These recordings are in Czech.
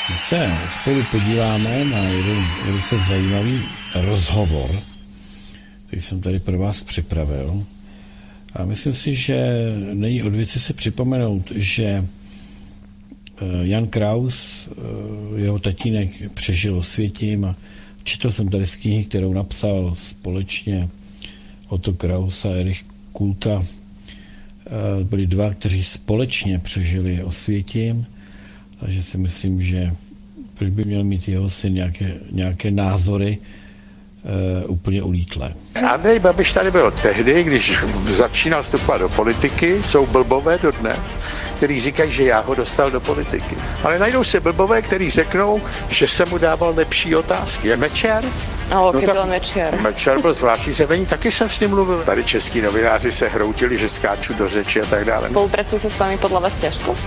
My se spolu podíváme na jeden velice zajímavý rozhovor, který jsem tady pro vás připravil. A myslím si, že není od věci si připomenout, že Jan Kraus, jeho tatínek, přežil Osvětim a četl jsem tady z knihy, kterou napsal společně Otto Kraus a Erich Kulka. Byli dva, kteří společně přežili Osvětim, takže si myslím, že proč by měl mít jeho syn nějaké názory úplně ulítlé. Andrej Babiš tady byl tehdy, když začínal vstupovat do politiky, jsou blbové dodnes, který říkají, že já ho dostal do politiky. Ale najdou se blbové, který řeknou, že jsem mu dával lepší otázky. Jak Mečiar? Byl Mečiar. Mečiar byl zvláštní zevení, taky jsem s ním mluvil. Tady český novináři se hroutili, že skáču do řeči a tak dále. Spolupracují se s vámi podle vás těžko?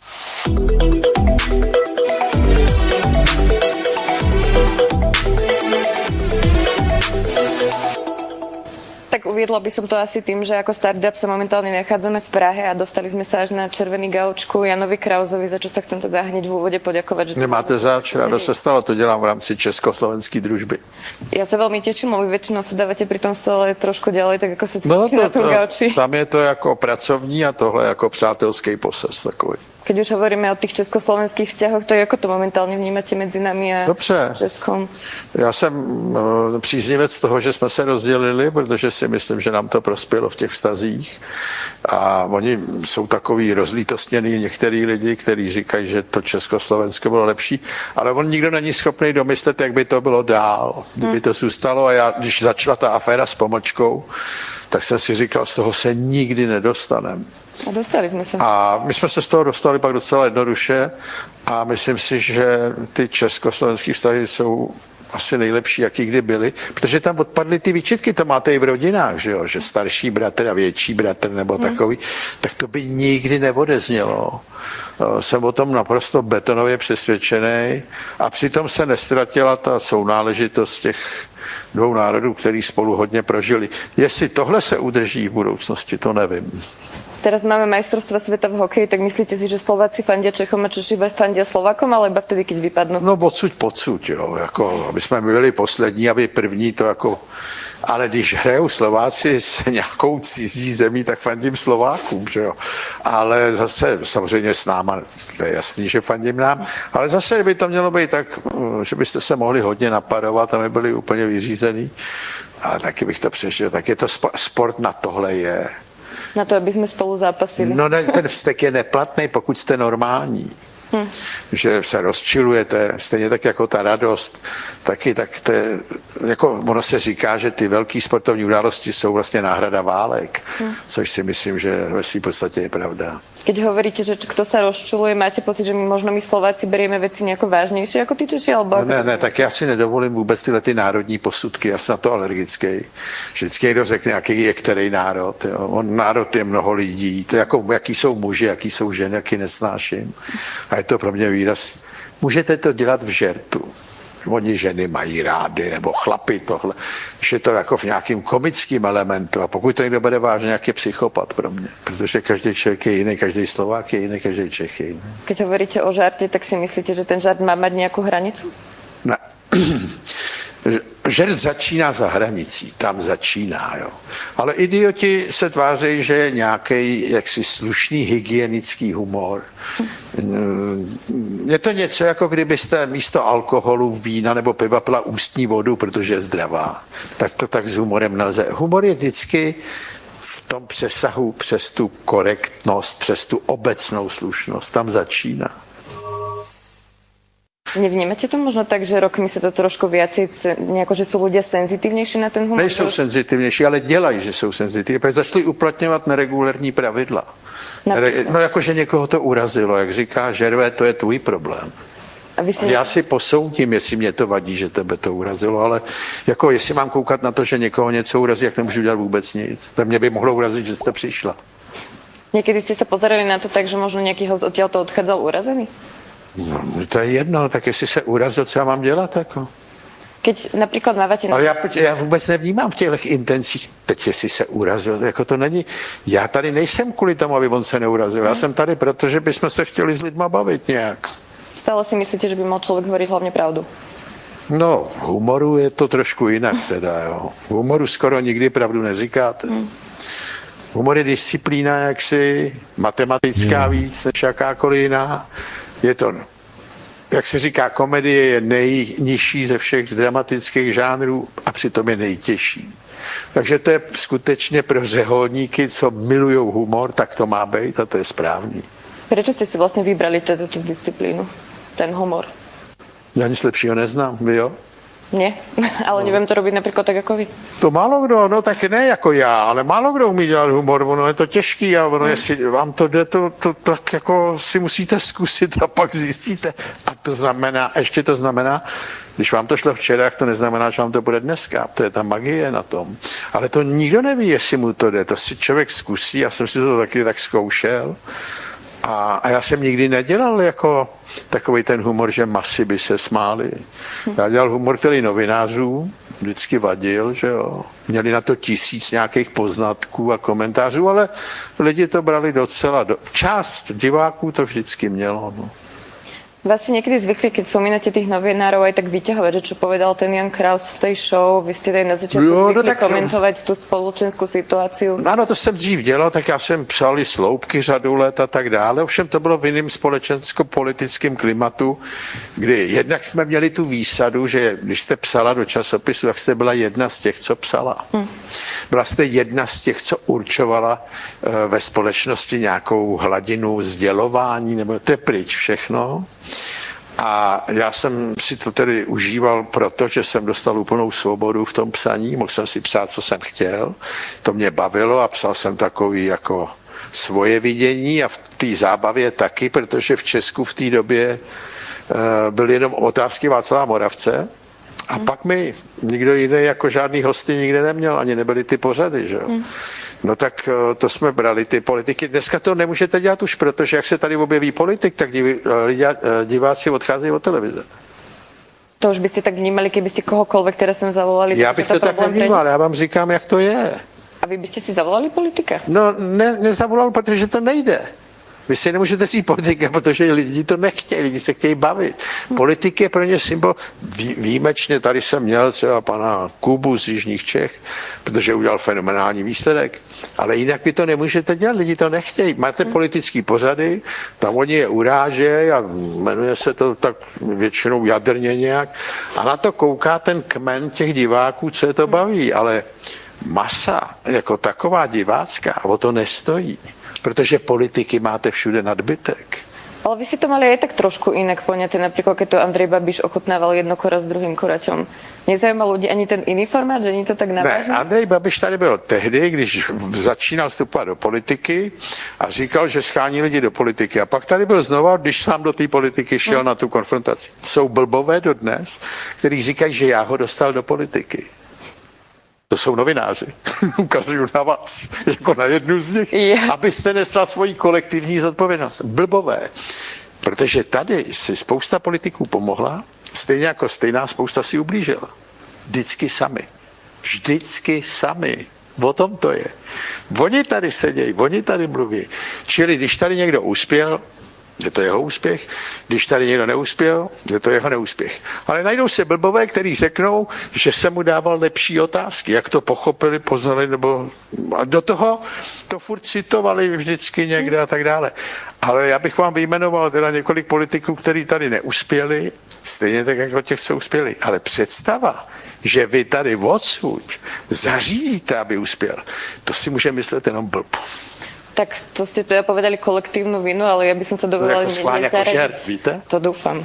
Tak uviedla by som to asi tým, že ako startup sa momentálne nachádzame v Prahe a dostali sme sa až na červený gaučku Janovi Krausovi, za čo sa chcem teda hneď v úvode poďakovať. Že Nemáte zač, rádo se stalo, to dělám v rámci československé družby. Ja sa veľmi teším, lebo väčšinou sa dávate pri tom stole trošku ďalej, tak ako sa cítite na tom gauči. Tam je to jako pracovní a tohle jako přátelský posaz takový. Keď už hovoríme o tých československých vzťahoch, to ako to momentálně vnímáte mezi nami a Českom? Já jsem příznivec toho, že jsme se rozdělili, protože si myslím, že nám to prospělo v těch vztazích. A oni jsou takový rozlítostněný některý lidi, kteří říkají, že to Československo bylo lepší, ale on nikdo není schopný domyslet, jak by to bylo dál, kdyby to zůstalo. A já, když začala ta aféra s Pomlčkou, tak jsem si říkal, z toho se nikdy nedostaneme. A dostali jsme se. A my jsme se z toho dostali pak docela jednoduše a myslím si, že ty československé vztahy jsou asi nejlepší, jaký kdy byly, protože tam odpadly ty výčitky, to máte i v rodinách, že jo, že starší bratr a větší bratr nebo takový, tak to by nikdy neodeznělo. Jsem o tom naprosto betonově přesvědčený a přitom se nestratila ta sounáležitost těch dvou národů, který spolu hodně prožili. Jestli tohle se udrží v budoucnosti, to nevím. Teraz máme majstrovstva sveta v hokeji, tak myslíte si, že Slováci fandia Čechom a Češi fandia Slovákom, ale iba vtedy, keď vypadnú? No odsuť pocud, jo, jako, aby jsme byli poslední, aby první, to jako, ale když hrajou Slováci s nějakou cizí zemí, tak fandím Slovákům, že jo, ale zase samozřejmě s náma, to je jasný, že fandím nám, ale zase by to mělo být tak, že byste se mohli hodně napadovat a my byli úplně vyřízený, ale taky bych to přežil, tak je to sport na tohle je. Na to, aby jsme spolu zápasili. No ten vztek je neplatný, pokud jste normální. Že se rozčilujete, stejně tak jako ta radost, taky tak to je, jako ono se říká, že ty velké sportovní události jsou vlastně náhrada válek, což si myslím, že ve své podstatě je pravda. Keď hovoríte, že kto sa rozčuluje, máte pocit, že my možno my Slováci berieme veci nejako vážnejšie ako tí Češi? Alebo ne, tak já si nedovolím vůbec tyhle ty národní posudky, já jsem na to alergický. Vždycky někdo řekne, jaký je který národ. Jo. Národ je mnoho lidí, to jako, jaký jsou muži, jaký jsou ženy, jaký nesnáším. A je to pro mě výraz. Můžete to dělat v žertu. Oni ženy mají rády, nebo chlapi tohle. Když je to jako v nějakým komickým elementu a pokud to někdo bude vážně, jak je psychopat pro mě. Protože každý člověk je jiný, každý Slovák je jiný, každý Čech je jiný. Keď hovoríte o žarte, tak si myslíte, že ten žart má mať nějakou hranicu? Ne. Žert začíná za hranicí, tam začíná, jo. Ale idioti se tváří, že je nějaký jaksi slušný hygienický humor. Je to něco, jako kdybyste místo alkoholu, vína nebo piva pila ústní vodu, protože je zdravá. Tak to tak s humorem nelze. Humor je vždycky v tom přesahu přes tu korektnost, přes tu obecnou slušnost. Tam začíná. Nevnímate to možno tak, že rokmi se to trošku viacej, nejako, že jsou ľudia senzitívnejší na ten humor? Nejsou senzitívnejší, ale dělají, že jsou senzitivní. Protože začali uplatňovat neregulární pravidla. No jakože někoho to urazilo, jak říká Žervé, to je tvůj problém. Já si posoudím, jestli mě to vadí, že tebe to urazilo, ale jako jestli mám koukat na to, že někoho něco urazí, jak nemůžu dělat vůbec nic. Ve mě by mohlo urazit, že jste přišla. Někdy jste se pozerali na to tak, že možno nějaký host odtiaľ to odchádzal urazený? No, to je jedno, tak jestli se urazil, co já mám dělat, jako? Keď například máváte... Ale já vůbec nevnímám v těch intencích, teď jestli se urazil, jako to není. Já tady nejsem kvůli tomu, aby on se neurazil. Já jsem tady, protože bychom se chtěli s lidma bavit nějak. Stále si myslíte, že by mal člověk hovoriť hlavně pravdu? No, v humoru je to trošku jinak teda, jo. V humoru skoro nikdy pravdu neříkáte. Humor je disciplína jaksi matematická víc než jakákoliv jiná. Je to, jak se říká, komedie je nejnižší ze všech dramatických žánrů a přitom je nejtěžší. Takže to je skutečně pro řeholníky, co milujou humor, tak to má být a to je správný. Prečo ste si vlastne vybrali túto disciplínu, ten humor? Já nic lepšího neznám, vy jo? Nie, ale neviem to robiť napríklad tak ako vy. To málo kdo, no tak ne jako já, ale málo kdo umí dělat humor, ono je to těžký a ono jestli vám to jde, to tak jako si musíte zkusit a pak zjistíte. A to znamená, ještě to znamená, když vám to šlo včera, to neznamená, že vám to bude dneska. To je ta magie na tom. Ale to nikdo neví, jestli mu to jde. To si člověk zkusí, já jsem si to taky tak zkoušel. A já jsem nikdy nedělal jako takový ten humor, že masy by se smály. Já dělal humor, který novinářů vždycky vadil, že jo. Měli na to 1000 nějakých poznatků a komentářů, ale lidi to brali docela. Část diváků to vždycky mělo. No. Vás si niekedy zvykli, keď spomínate tých novinárov, aj tak vyťahovať, že čo povedal ten Jan Kraus v tej show, vy ste aj na začiatku zvykli komentovať tú spoločenskú situáciu. Ano, to jsem dřív dělal, tak já jsem psal i sloupky řadu let a tak dále, ovšem to bylo v jiném společensko-politickém klimatu, kdy jednak jsme měli tu výsadu, že když jste psala do časopisu, tak jste byla jedna z těch, co psala. Byla jste jedna z těch, co určovala ve společnosti nějakou hladinu sdělování, nebo to je pryč všechno. A já jsem si to tedy užíval proto, že jsem dostal úplnou svobodu v tom psaní, mohl jsem si psát, co jsem chtěl, to mě bavilo a psal jsem takový jako svoje vidění a v té zábavě taky, protože v Česku v té době byly jenom otázky Václava Moravce a pak mi nikdo jiný jako žádný hosty nikde neměl, ani nebyly ty pořady, že jo. No tak to jsme brali ty politiky. Dneska to nemůžete dělat už, protože jak se tady objeví politik, tak diváci odcházejí od televize. To už byste tak vnímali, kdybyste kohokoliv, které jsem zavolali. Já bych to tak nevnímal, já vám říkám, jak to je. A vy byste si zavolali politika? No nezavolal, protože to nejde. Vy si nemůžete říct politika, protože lidi to nechtějí, lidi se chtějí bavit. Politik je pro ně symbol. Výjimečně tady jsem měl třeba pana Kubu z Jižních Čech, protože udělal fenomenální výsledek. Ale jinak vy to nemůžete dělat, lidi to nechtějí. Máte politický pořady, tam oni je urážejí a jmenuje se to tak většinou jadrně nějak. A na to kouká ten kmen těch diváků, co je to baví. Ale masa jako taková divácká, o to nestojí. Protože politiky máte všude nadbytek. Ale vy si to mali aj tak trošku inak poňaté, napríklad keď to Andrej Babiš ochutnával jedno kora s druhým koraťom. Nezajímá ľudí ani ten iný formát, že nie to tak navážne? Ne, Andrej Babiš tady byl tehdy, když začínal vstupovat do politiky a říkal, že schání lidi do politiky. A pak tady byl znova, když sám do té politiky šel na tu konfrontaci. Jsou blbové dodnes, kteří říkají, že já ho dostal do politiky. To jsou novináři. Ukazuju na vás, jako na jednu z nich, abyste nesla svoji kolektivní zodpovědnost. Blbové. Protože tady si spousta politiků pomohla, stejně jako stejná spousta si ublížila. Vždycky sami. Vždycky sami. O tom to je. Oni tady sedějí, oni tady mluví. Čili když tady někdo uspěl, je to jeho úspěch, když tady někdo neuspěl, je to jeho neúspěch. Ale najdou se blbové, kteří řeknou, že se mu dával lepší otázky, jak to pochopili, poznali, nebo a do toho to furt citovali vždycky někde a tak dále. Ale já bych vám vyjmenoval teda několik politiků, kteří tady neuspěli, stejně tak jako těch, co uspěli. Ale představa, že vy tady odsud zařídíte, aby uspěl, to si může myslet jenom blb. Tak to ste teda povedali kolektívnu vinu, ale ja by som sa dovolila... No, jako žert, víte? To dúfam.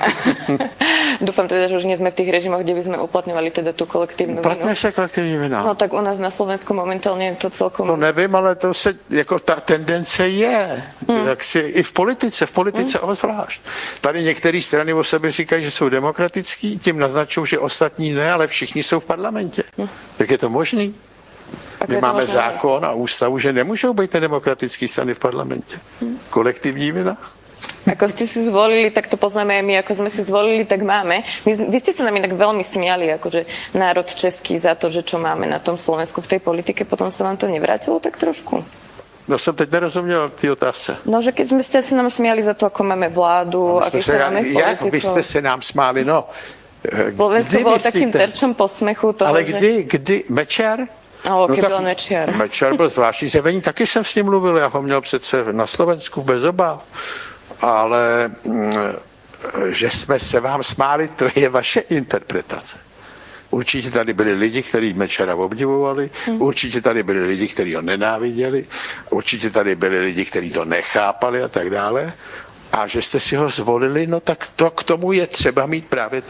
Dúfam teda, že už nie sme v tých režimoch, kde by sme uplatňovali teda tú kolektívnu vinu. Uplatňuje se kolektivní vina. No tak u nás na Slovensku momentálně to celkom... To nevím, ale to se, jako ta tendence je. Jak si, i v politice obzvlášť. Tady některé strany o sobě říkají, že jsou demokratický, tím naznačují, že ostatní ne, ale všichni jsou v parlamentě. Jak je to možný? My máme zákon a ústavu, že nemůžou být nedemokratický strany v parlamentě. Kolektivní vina. Ako ste si zvolili, tak to poznáme aj my. Ako sme si zvolili, tak máme. Vy ste sa nám inak veľmi smiali, akože národ český za to, že čo máme na tom Slovensku v tej politike. Potom sa vám to nevrátilo tak trošku? No jsem teď nerozuměl té otázce. No, že keď ste se nám smiali za to, ako máme vládu, My aký jsme se, máme jak vy politikov. jste se nám smáli, no. Slovensko Kdy bolo myslíte? takým terčom posmechu toho, Ale že... kdy Mečiar? Ale keď tak byl Mečiar. Mečiar byl zvláštní zjevení, taky jsem s ním mluvil, já ho měl přece na Slovensku bez obav. Ale že jsme se vám smáli, to je vaše interpretace. Určitě tady byli lidi, kteří Mečiara obdivovali, určitě tady byli lidi, kteří ho nenáviděli, určitě tady byli lidi, kteří to nechápali a tak dále. A že jste si ho zvolili, no tak to k tomu je třeba mít právě